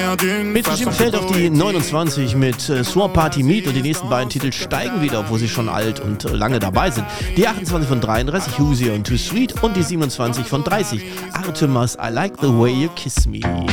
Mitbestimmt fällt auf die 29 mit Swamp Party Meet und die nächsten beiden Titel steigen wieder, obwohl sie schon alt und lange dabei sind. Die 28 von 33, Who's Here und Too Sweet und die 27 von 30, Artemas I Like the Way You Kiss Me.